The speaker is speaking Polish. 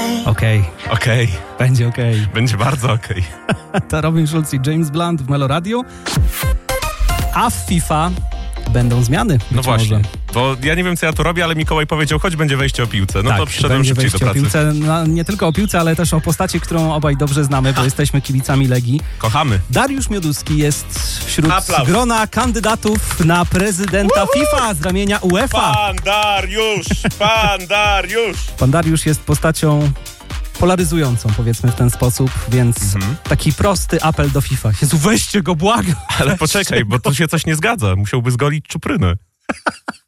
Okej. Będzie okej. Będzie bardzo okej. To Robin Schulz i James Blunt w Melo Radio. A w FIFA będą zmiany. No właśnie, może. bo ja nie wiem, co ja tu robię, ale Mikołaj powiedział, choć będzie wejście o piłce. No tak, to przyszedłem będzie szybciej do wejście pracy. o piłce, nie tylko o piłce, ale też o postaci, którą obaj dobrze znamy, bo jesteśmy kibicami Legii. Kochamy. Dariusz Mioduski jest wśród Aplauz. grona kandydatów na prezydenta FIFA z ramienia UEFA. Pan Dariusz! Pan Dariusz jest postacią polaryzującą, powiedzmy w ten sposób, więc taki prosty apel do FIFA. Jezu, weźcie go, błagam! Ale poczekaj, bo tu się coś nie zgadza. Musiałby zgolić czuprynę.